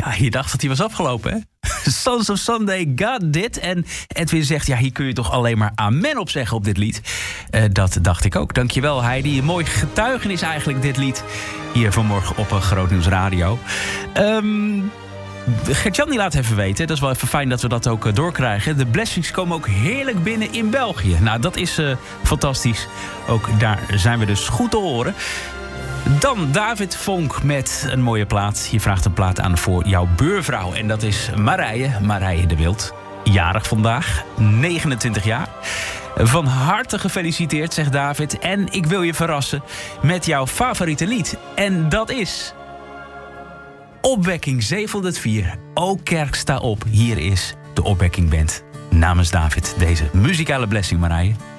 je dacht dat hij was afgelopen, hè? Sons of Sunday, God Did. En Edwin zegt, ja, hier kun je toch alleen maar amen op zeggen op dit lied. Dat dacht ik ook. Dankjewel, Heidi. Een mooi getuigenis eigenlijk, dit lied. Hier vanmorgen op Groot Nieuws Radio. Gert-Jan die laat even weten, dat is wel even fijn dat we dat ook doorkrijgen. De blessings komen ook heerlijk binnen in België. Nou, dat is fantastisch. Ook daar zijn we dus goed te horen. Dan David Vonk met een mooie plaat. Je vraagt een plaat aan voor jouw buurvrouw. En dat is Marije de Wild. Jarig vandaag, 29 jaar. Van harte gefeliciteerd, zegt David. En ik wil je verrassen met jouw favoriete lied. En dat is Opwekking 704. O kerk, sta op. Hier is de Opwekking Band. Namens David, deze muzikale blessing, Marije.